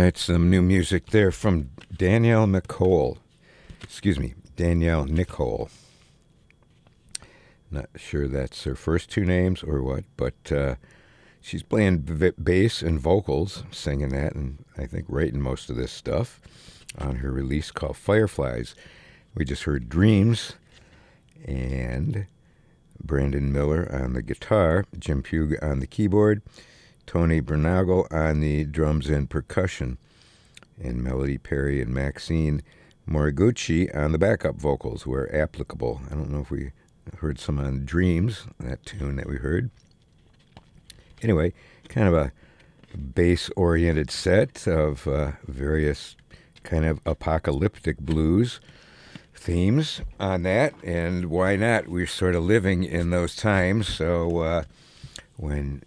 right, some new music there from Danielle Nicole. Danielle Nicole. Not sure that's her first two names or what, but she's playing bass and vocals, singing that, and I think writing most of this stuff on her release called Fireflies. We just heard Dreams, and Brandon Miller on the guitar, Jim Pugh on the keyboard, Tony Bernagle on the drums and percussion, and Melody Perry and Maxine Moriguchi on the backup vocals where applicable. I don't know if we heard some on Dreams, that tune that we heard. Anyway, kind of a bass-oriented set of various kind of apocalyptic blues themes on that, and why not? We're sort of living in those times, so when,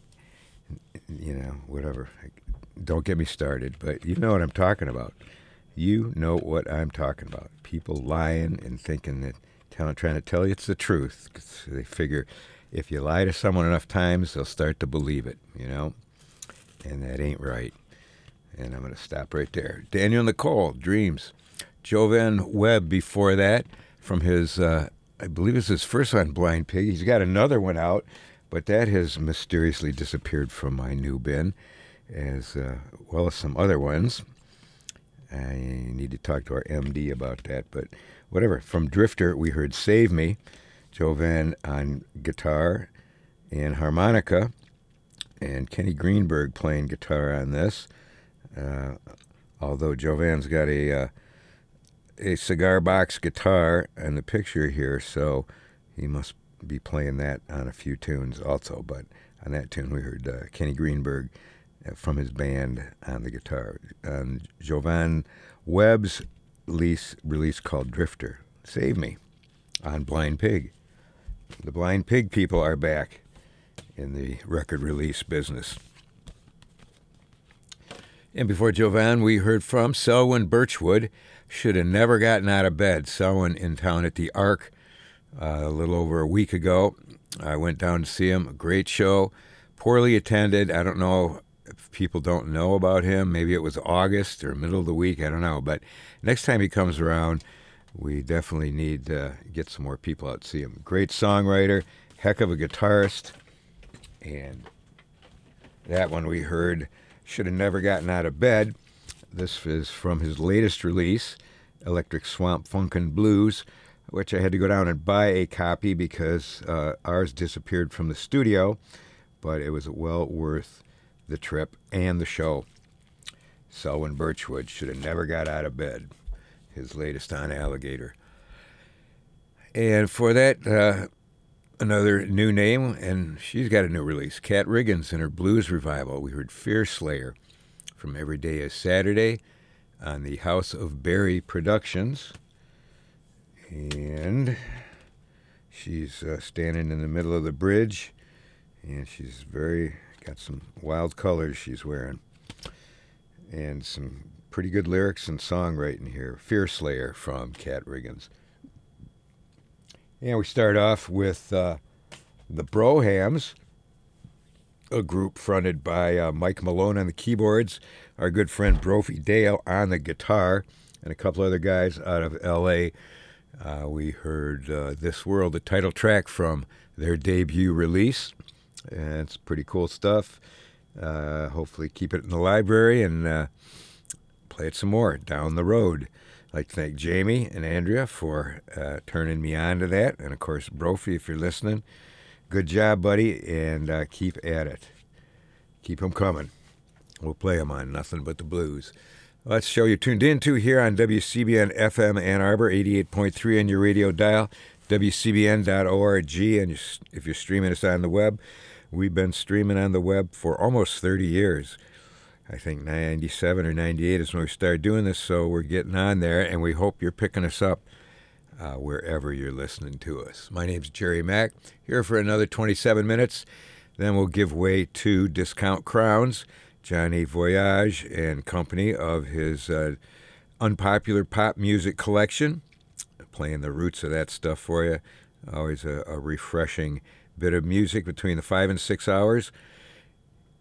whatever, don't get me started, but you know what I'm talking about. You know what I'm talking about. People lying and thinking that, trying to tell you it's the truth. They figure if you lie to someone enough times, they'll start to believe it, and that ain't right. And I'm going to stop right there. Danielle Nicole, Dreams. Jovan Webb before that, from his, I believe it's his first one, Blind Pig. He's got another one out, but that has mysteriously disappeared from my new bin, as well as some other ones. I need to talk to our MD about that, but whatever. From Drifter, we heard Save Me, Jovan on guitar and harmonica, and Kenny Greenberg playing guitar on this, although Jovan's got a cigar box guitar in the picture here, so he must be playing that on a few tunes also. But on that tune, we heard Kenny Greenberg from his band on the guitar. On Jovan Webb's release called Drifter, Save Me, on Blind Pig. The Blind Pig people are back in the record release business. And before Jovan, we heard from Selwyn Birchwood. Should have never gotten out of bed. Selwyn in town at the Ark a little over a week ago. I went down to see him. A great show. Poorly attended. I don't know if people don't know about him. Maybe it was August or middle of the week. I don't know. But next time he comes around, we definitely need to get some more people out to see him. Great songwriter. Heck of a guitarist. And that one we heard, Should Have Never Gotten Out of Bed. This is from his latest release, Electric Swamp Funkin' Blues, which I had to go down and buy a copy because ours disappeared from the studio, but it was well worth the trip and the show. Selwyn Birchwood, Should Have Never Got Out of Bed, his latest on Alligator. And for that, another new name, and she's got a new release, Kat Riggins and her blues revival. We heard Fear Slayer from Every Day is Saturday on the House of Berry Productions. And she's standing in the middle of the bridge, and she's got some wild colors she's wearing. And some pretty good lyrics and songwriting here. Fear Slayer from Kat Riggins. And we start off with the Brohams, a group fronted by Mike Malone on the keyboards, our good friend Brophy Dale on the guitar, and a couple other guys out of L.A. We heard This World, the title track from their debut release. And it's pretty cool stuff. Hopefully keep it in the library and play it some more down the road. I'd like to thank Jamie and Andrea for turning me on to that. And, of course, Brophy, if you're listening, good job, buddy, and keep at it. Keep them coming. We'll play them on Nothing But the Blues. Let's show you tuned into here on WCBN FM Ann Arbor, 88.3 on your radio dial, WCBN.org, and if you're streaming us on the web, we've been streaming on the web for almost 30 years. I think 97 or 98 is when we started doing this, so we're getting on there, and we hope you're picking us up wherever you're listening to us. My name's Jerry Mack, here for another 27 minutes. Then we'll give way to Discount Crowns, Johnny Voyage and company of his unpopular pop music collection, playing the roots of that stuff for you. Always a refreshing bit of music between the 5 and 6 hours.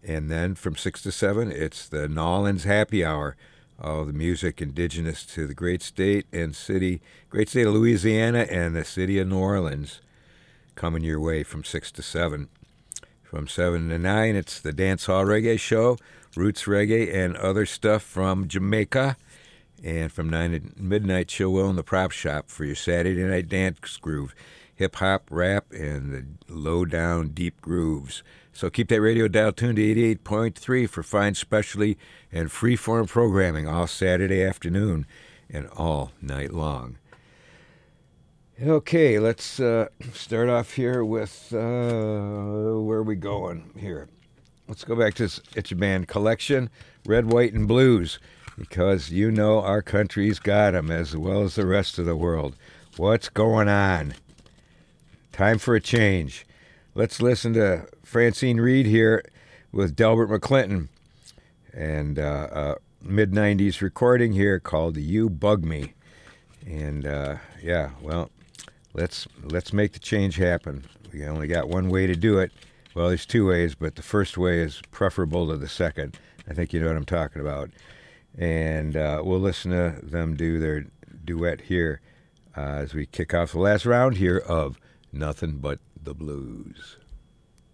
And then from 6 to 7, it's the Nolans Happy Hour. All the music indigenous to the great state and city, great state of Louisiana and the city of New Orleans, coming your way from 6 to 7. From 7 to 9, it's the Dance Hall Reggae Show, roots reggae and other stuff from Jamaica. And from 9 to midnight, Chill Will in the Prop Shop for your Saturday night dance groove. Hip-hop, rap, and the low-down deep grooves. So keep that radio dial tuned to 88.3 for fine specialty and free-form programming all Saturday afternoon and all night long. Okay, let's start off here with, where are we going here? Let's go back to this It's a Band collection, Red, White, and Blues, because you know our country's got 'em as well as the rest of the world. What's going on? Time for a change. Let's listen to Francine Reed here with Delbert McClinton and mid-90s recording here called You Bug Me. And yeah, well, let's make the change happen. We only got one way to do it. Well, there's two ways, but the first way is preferable to the second. I think you know what I'm talking about. And we'll listen to them do their duet here as we kick off the last round here of Nothing But the Blues.